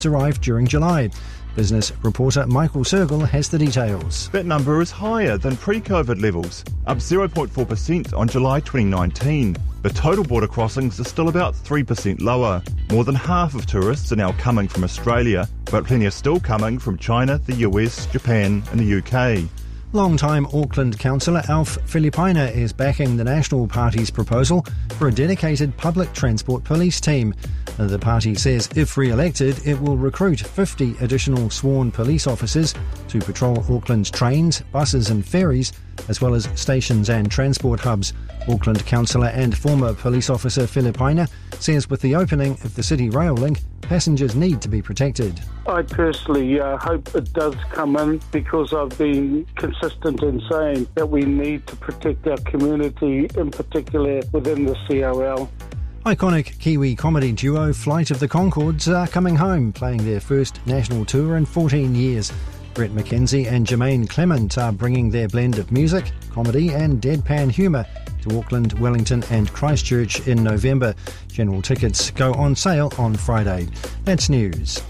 arrived during July. Business reporter Michael Sergel has the details. That number is higher than pre-COVID levels, up 0.4% on July 2019. The total border crossings are still about 3% lower. More than half of tourists are now coming from Australia, but plenty are still coming from China, the US, Japan and the UK. Long-time Auckland councillor Alf Filipaina is backing the National Party's proposal for a dedicated public transport police team. The party says if re-elected, it will recruit 50 additional sworn police officers to patrol Auckland's trains, buses and ferries, as well as stations and transport hubs. Auckland councillor and former police officer Filipaina says with the opening of the City Rail link, passengers need to be protected. I personally hope it does come in, because I've been consistent in saying that we need to protect our community, in particular within the CRL. Iconic Kiwi comedy duo Flight of the Conchords are coming home, playing their first national tour in 14 years. Brett McKenzie and Jermaine Clement are bringing their blend of music, comedy and deadpan humour to Auckland, Wellington and Christchurch in November. General tickets go on sale on Friday. That's news.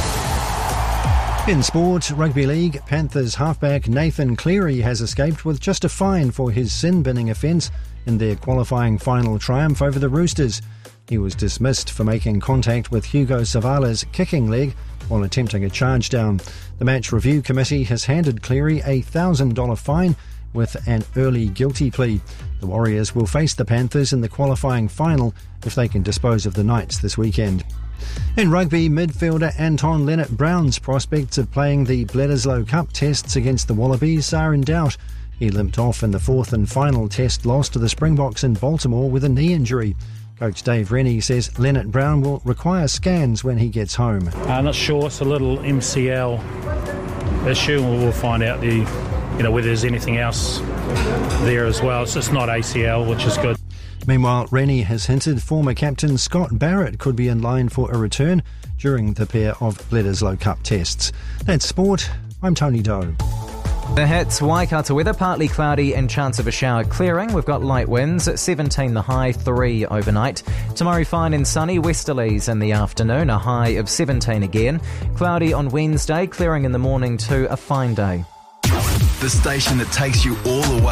In sport, Rugby League, Panthers halfback Nathan Cleary has escaped with just a fine for his sin-binning offence in their qualifying final triumph over the Roosters. He was dismissed for making contact with Hugo Savala's kicking leg while attempting a charge down. The match review committee has handed Cleary a $1,000 fine with an early guilty plea. The Warriors will face the Panthers in the qualifying final if they can dispose of the Knights this weekend. In rugby, midfielder Anton Lienert-Brown's prospects of playing the Bledisloe Cup tests against the Wallabies are in doubt. He limped off in the fourth and final test loss to the Springboks in Baltimore with a knee injury. Coach Dave Rennie says Lienert-Brown will require scans when he gets home. I'm not sure. It's a little MCL issue. We'll find out whether there's anything else there as well. It's just not ACL, which is good. Meanwhile, Rennie has hinted former captain Scott Barrett could be in line for a return during the pair of Bledisloe Cup tests. That's sport. I'm Tony Doe. The hits, Waikato weather, partly cloudy and chance of a shower clearing. We've got light winds, 17 the high, 3 overnight. Tomorrow fine and sunny, westerlies in the afternoon, a high of 17 again. Cloudy on Wednesday, clearing in the morning to a fine day. The station that takes you all the way.